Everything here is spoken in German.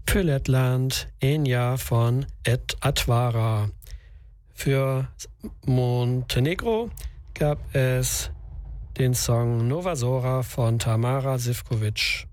Für Lettland Enya von Ed Atwara. Für Montenegro gab es den Song Nova Zora von Tamara Sivkovic.